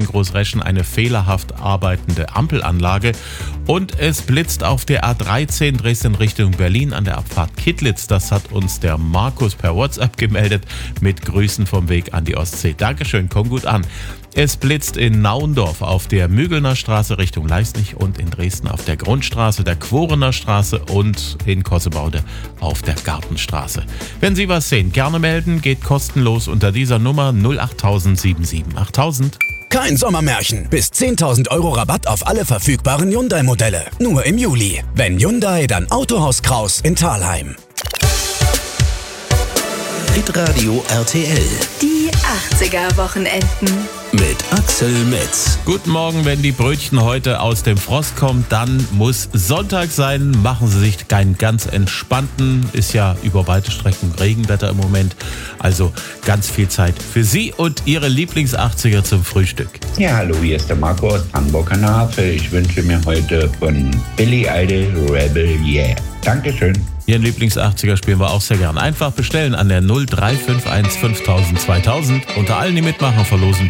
Großreschen eine fehlerhaft arbeitende Ampelanlage. Und es blitzt auf der A13 Dresden Richtung Berlin an der Abfahrt Kittlitz. Das hat uns der Markus per WhatsApp gemeldet mit Grüßen vom Weg an die Ostsee. Dankeschön, komm gut an. Es blitzt in Naundorf auf der Mügelner Straße Richtung Leisnig und in Dresden auf der Grundstraße, der Quorener Straße und in Kossebaude auf der Gartenstraße. Wenn Sie was sehen, gerne melden, geht kostenlos unter dieser Nummer 08000 77 8000. Kein Sommermärchen. Bis 10.000 Euro Rabatt auf alle verfügbaren Hyundai-Modelle. Nur im Juli. Wenn Hyundai, dann Autohaus Kraus in Thalheim. Hitradio RTL. Die 80er-Wochenenden. Mit Axel Metz. Guten Morgen, wenn die Brötchen heute aus dem Frost kommen, dann muss Sonntag sein. Machen Sie sich keinen ganz entspannten, ist ja über weite Strecken Regenwetter im Moment. Also ganz viel Zeit für Sie und Ihre Lieblings-80er zum Frühstück. Ja, hallo, hier ist der Marco aus Hamburg-Hanau-Havel. Ich wünsche mir heute von Billy Idol Rebel Yeah. Dankeschön. Ihren Lieblings-80er spielen wir auch sehr gern. Einfach bestellen an der 0351 5000 2000. Unter allen, die mitmachen, verlosen